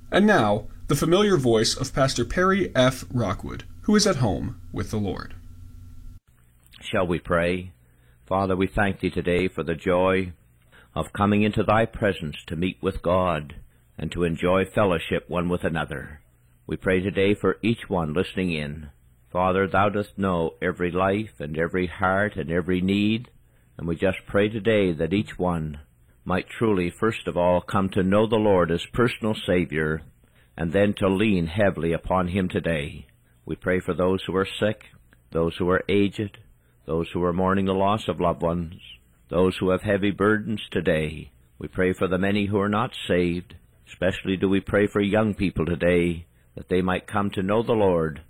And now, the familiar voice of Pastor Perry F. Rockwood, who is at home with the Lord. Shall we pray? Father, we thank Thee today for the joy of coming into Thy presence to meet with God and to enjoy fellowship one with another. We pray today for each one listening in. Father, Thou dost know every life and every heart and every need, and we just pray today that each one might truly, first of all, come to know the Lord as personal Savior, and then to lean heavily upon Him today. We pray for those who are sick, those who are aged, those who are mourning the loss of loved ones, those who have heavy burdens today. We pray for the many who are not saved. Especially do we pray for young people today, that they might come to know the Lord